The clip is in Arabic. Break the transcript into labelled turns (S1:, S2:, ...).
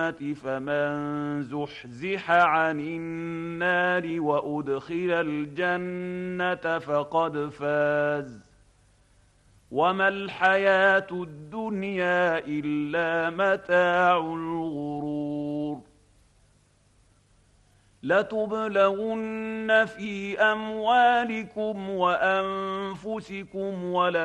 S1: فمن زحزح عن النار وأدخل الجنة فقد فاز وما الحياة الدنيا إلا متاع الغرور لتبلغن في أموالكم وأنفسكم